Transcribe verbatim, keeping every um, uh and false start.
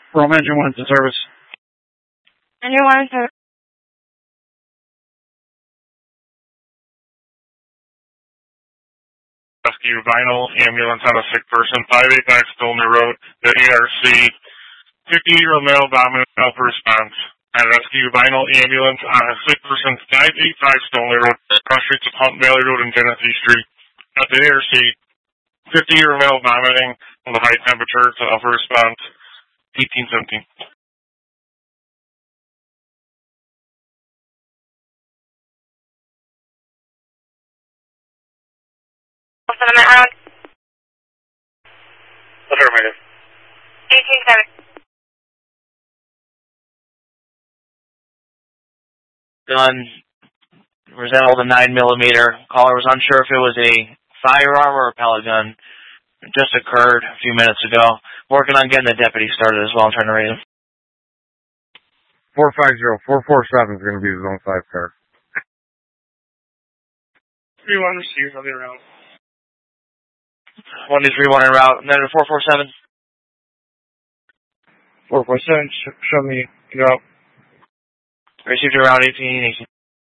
From engine one to service. Engine one to Rescue Vinyl ambulance on a sick person, five eighty-five Stolner Road, the A R C. fifty-year-old male vomiting help response. And Rescue Vinyl ambulance on a sick person, five eighty-five Stolner Road, cross streets of Hunt Valley Road and Genesee Street. At the A R C, fifty-year-old male vomiting from the high temperature to help response, eighteen seventeen. Settlement road. Affirmative. eighteen seventeen. Gun resembled a nine millimeter. Caller was unsure if it was a firearm or a pellet gun. It just occurred a few minutes ago. Working on getting the deputy started as well. I'm trying to read him. four five zero, four four seven is going to be the zone five car. three one received on the route. one two three one en route. And then to four four seven. four four seven, sh- show me, get out. Received around eighteen eighteen.